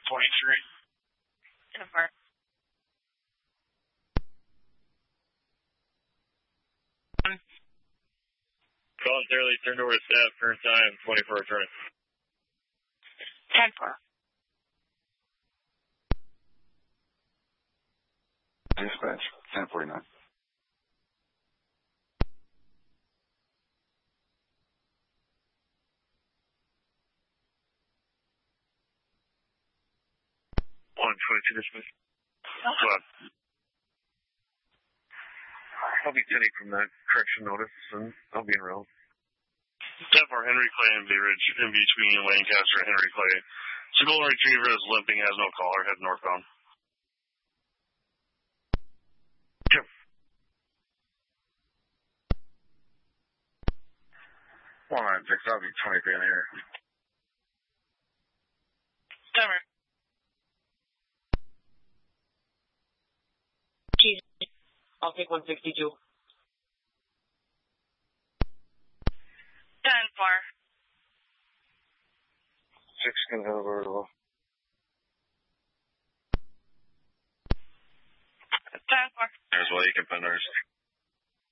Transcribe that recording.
23. 10-4. Calling Fairleigh, turned over to staff, current time, 24 returning. 10-4. Dispatch, 1049. Dispatch. Go ahead. I'll be taking from that correction notice, and I'll be en route. 10-4, Henry Clay and Bay Ridge, in between Lancaster and Henry Clay. So golden retriever is limping, has no collar, head northbound. 196, I'll be 23 in the air. Cover. I'll take 162. 10-4. 6 can head over to 10-4. As well, you can pin ours.